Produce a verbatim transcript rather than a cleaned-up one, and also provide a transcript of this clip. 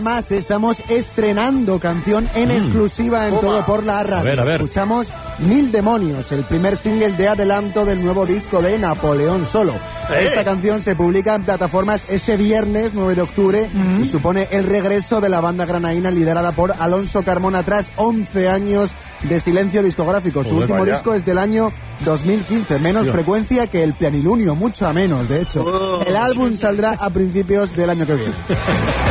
Más estamos estrenando canción en mm. exclusiva en Toma. Todo por la radio. A ver, a ver. Escuchamos Mil Demonios, el primer single de adelanto del nuevo disco de Napoleón Solo. ¡Eh! Esta canción se publica en plataformas este viernes nueve de octubre mm. y supone el regreso de la banda granaína liderada por Alonso Carmona tras once años de silencio discográfico. Su Joder, último vaya. disco es del año dos mil quince, menos Dios. frecuencia que el Planilunio, mucho a menos, de hecho. Oh, el álbum saldrá a principios del año que viene.